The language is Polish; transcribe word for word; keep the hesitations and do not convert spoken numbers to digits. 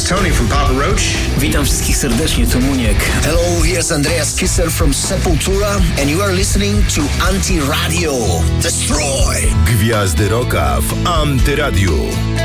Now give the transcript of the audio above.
is Tony from Papa Roach. Witam wszystkich serdecznie, to Muniek. Hello, here's Andreas Kisser from Sepultura and you are listening to Anti Radio. Destroy! Gwiazdy Rocka w Antyradiu.